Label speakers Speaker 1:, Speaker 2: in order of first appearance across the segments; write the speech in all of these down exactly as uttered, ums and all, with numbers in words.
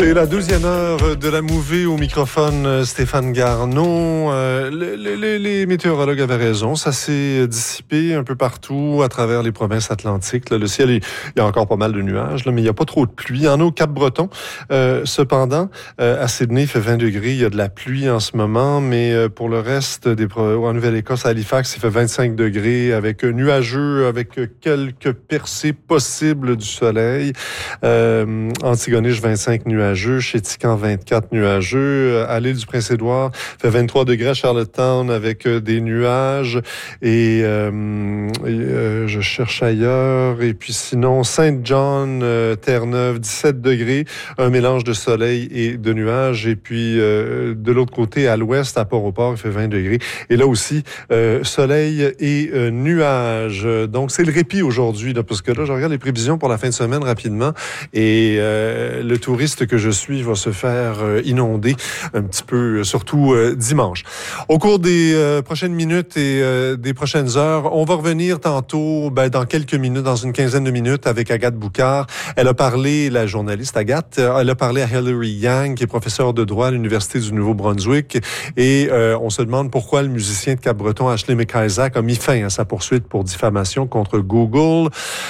Speaker 1: C'est la deuxième heure de la mouvée au microphone Stéphane Garneau. Euh, les, les, les météorologues avaient raison. Ça s'est dissipé un peu partout à travers les provinces atlantiques. Là, le ciel, il y a encore pas mal de nuages, là, mais il n'y a pas trop de pluie. Il y en a au Cap-Breton. Euh, cependant, euh, à Sydney, il fait vingt degrés. Il y a de la pluie en ce moment, mais euh, pour le reste des pro- en Nouvelle-Écosse, à Halifax, il fait vingt-cinq degrés avec nuageux, avec quelques percées possibles du soleil. Euh, Antigonish, vingt-cinq nuageux. Chez Tican, vingt-quatre nuageux. À l'île du Prince-Édouard, fait vingt-trois degrés à Charlottetown avec euh, des nuages. Et, euh, et euh, je cherche ailleurs. Et puis sinon, Saint-John, euh, Terre-Neuve, dix-sept degrés. Un mélange de soleil et de nuages. Et puis euh, de l'autre côté, à l'ouest, à Port-au-Port, il fait vingt degrés. Et là aussi, euh, soleil et euh, nuages. Donc, c'est le répit aujourd'hui, là, parce que là, je regarde les prévisions pour la fin de semaine rapidement. Et euh, le touriste que je suis va se faire euh, inonder un petit peu, euh, surtout euh, dimanche. Au cours des euh, prochaines minutes et euh, des prochaines heures, on va revenir tantôt, ben, dans quelques minutes, dans une quinzaine de minutes, avec Agathe Boucard. Elle a parlé, la journaliste Agathe, elle a parlé à Hilary Yang, qui est professeure de droit à l'Université du Nouveau-Brunswick. Et euh, on se demande pourquoi le musicien de Cap-Breton, Ashley McIsaac, a mis fin à sa poursuite pour diffamation contre Google.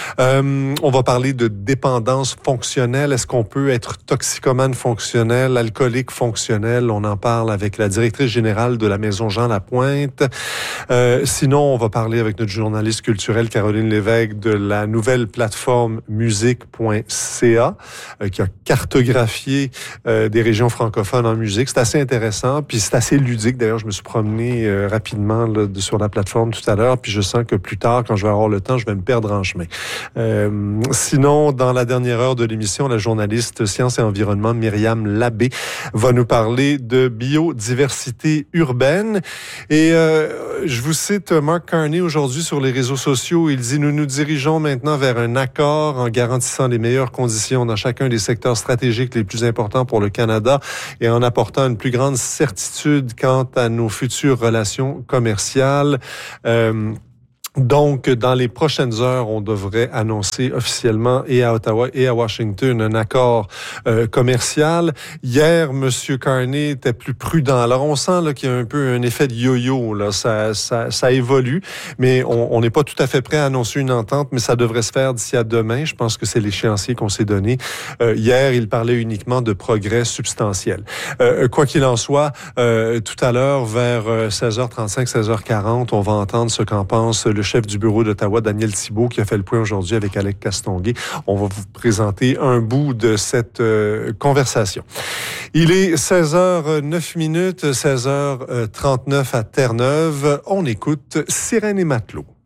Speaker 1: Euh, on va parler de dépendance fonctionnelle. Est-ce qu'on peut être toxicomane fonctionnel, alcoolique fonctionnel? On en parle avec la directrice générale de la Maison Jean Lapointe. Euh, sinon, on va parler avec notre journaliste culturelle Caroline Lévesque de la nouvelle plateforme musique point c a euh, qui a cartographié euh, des régions francophones en musique. C'est assez intéressant, puis c'est assez ludique. D'ailleurs, je me suis promené euh, rapidement là, de, sur la plateforme tout à l'heure, puis je sens que plus tard, quand je vais avoir le temps, je vais me perdre en chemin. Euh, sinon, dans la dernière heure de l'émission, la journaliste Sciences et Environnement Myriam Labbé va nous parler de biodiversité urbaine. Et euh, je vous cite Mark Carney aujourd'hui sur les réseaux sociaux. Il dit « Nous nous dirigeons maintenant vers un accord en garantissant les meilleures conditions dans chacun des secteurs stratégiques les plus importants pour le Canada et en apportant une plus grande certitude quant à nos futures relations commerciales. Euh, » Donc, dans les prochaines heures, on devrait annoncer officiellement et à Ottawa et à Washington un accord euh, commercial. Hier, Monsieur Carney était plus prudent. Alors, on sent là qu'il y a un peu un effet de yo-yo. Là, ça, ça, ça évolue, mais on n'est pas tout à fait prêt à annoncer une entente, mais ça devrait se faire d'ici à demain. Je pense que c'est l'échéancier qu'on s'est donné. Euh, hier, il parlait uniquement de progrès substantiels. Euh, quoi qu'il en soit, euh, tout à l'heure, vers seize heures trente-cinq, seize heures quarante, on va entendre ce qu'en pense le chef du bureau d'Ottawa, Daniel Thibault, qui a fait le point aujourd'hui avec Alex Castonguay. On va vous présenter un bout de cette euh, conversation. Il est seize heures neuf minutes, seize heures trente-neuf à Terre-Neuve. On écoute Sirène et Matelot.